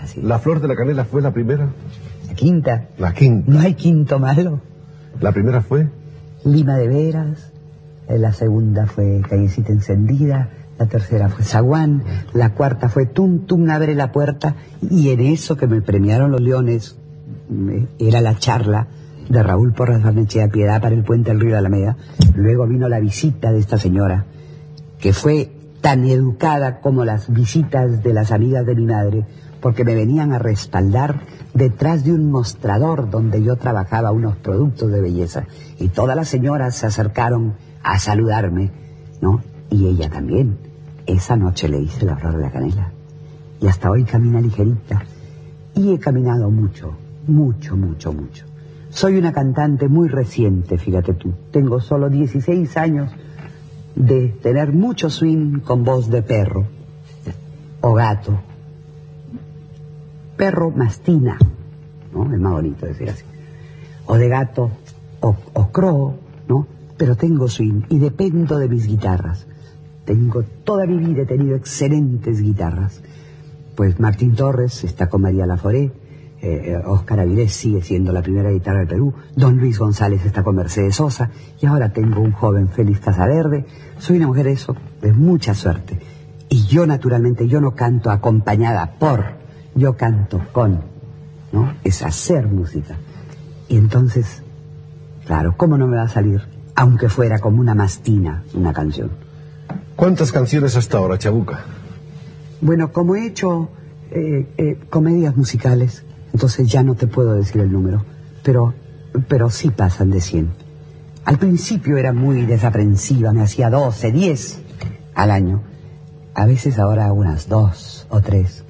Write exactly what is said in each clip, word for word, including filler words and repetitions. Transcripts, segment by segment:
así. ¿La Flor de la Canela fue la primera? La quinta. La quinta. No hay quinto malo. ¿La primera fue? Lima de Veras. La segunda fue Callecita Encendida. La tercera fue Zaguán. La cuarta fue Tum Tum abre la puerta. Y en eso que me premiaron los Leones, era la charla de Raúl Porras Barnechea, Piedad para el Puente del Río de Alameda. Luego vino la visita de esta señora, que fue tan educada como las visitas de las amigas de mi madre, porque me venían a respaldar detrás de un mostrador donde yo trabajaba unos productos de belleza. Y todas las señoras se acercaron a saludarme, ¿no? Y ella también. Esa noche le hice la Flor de la Canela. Y hasta hoy camina ligerita. Y he caminado mucho, mucho, mucho, mucho. Soy una cantante muy reciente, fíjate tú. Tengo solo dieciséis años de tener mucho swing con voz de perro o gato. Perro mastina, ¿no? Es más bonito decir así. O de gato o, o crow, ¿no? Pero tengo swing y dependo de mis guitarras. Tengo toda mi vida he tenido excelentes guitarras. Pues Martín Torres está con María Laforé, eh, Óscar Avilés sigue siendo la primera guitarra del Perú, Don Luis González está con Mercedes Sosa, y ahora tengo un joven Félix Casaverde. Soy una mujer eso, de mucha suerte. Y yo naturalmente, yo no canto acompañada por, yo canto con, ¿no? Es hacer música. Y entonces, claro, ¿cómo no me va a salir? Aunque fuera como una mastina, una canción. ¿Cuántas canciones hasta ahora, Chabuca? Bueno, como he hecho eh, eh, comedias musicales, entonces ya no te puedo decir el número, pero, pero sí pasan de cien. Al principio era muy desaprensiva, me hacía doce, diez al año. A veces ahora unas dos o tres.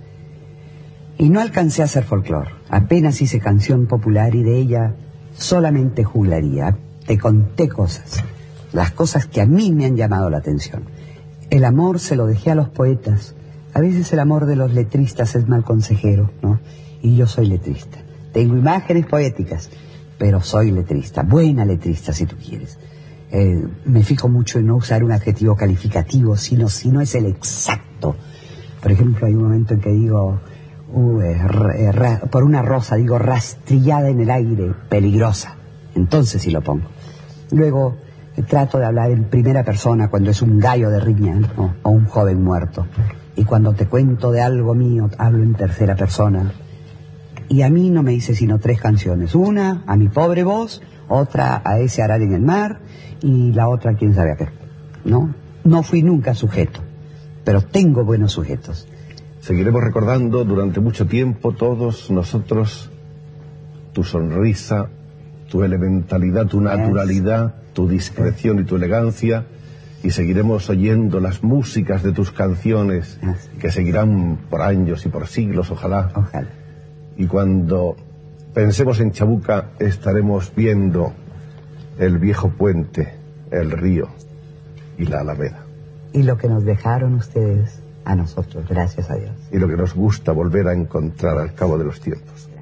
Y no alcancé a hacer folclore. Apenas hice canción popular y de ella solamente juglaría. Te conté cosas, las cosas que a mí me han llamado la atención. El amor se lo dejé a los poetas. A veces el amor de los letristas es mal consejero, ¿no? Y yo soy letrista. Tengo imágenes poéticas, pero soy letrista, buena letrista si tú quieres. Eh, me fijo mucho en no usar un adjetivo calificativo, sino si no es el exacto. Por ejemplo, hay un momento en que digo, uh, eh, eh, ra, por una rosa, digo rastrillada en el aire, peligrosa. Entonces sí lo pongo. Luego eh, trato de hablar en primera persona cuando es un gallo de riña, ¿no? O un joven muerto. Y cuando te cuento de algo mío, hablo en tercera persona. Y a mí no me hice sino tres canciones. Una, a mi pobre voz, otra, a ese arar en el mar, y la otra, quién sabe a qué. ¿No? No fui nunca sujeto, pero tengo buenos sujetos. Seguiremos recordando durante mucho tiempo todos nosotros tu sonrisa, tu elementalidad, tu naturalidad, tu discreción y tu elegancia. Y seguiremos oyendo las músicas de tus canciones, que seguirán por años y por siglos, ojalá. Ojalá. Y cuando pensemos en Chabuca, estaremos viendo el viejo puente, el río y la Alameda. Y lo que nos dejaron ustedes a nosotros, gracias a Dios. Y lo que nos gusta volver a encontrar al cabo de los tiempos.